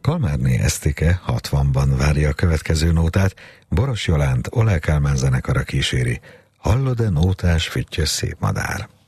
Kalmárné Esztike 60-ban várja a következő nótát, Boros Jolánt Olá Kálmán zenekara kíséri. Hallod-e nótás füttyös szép madár?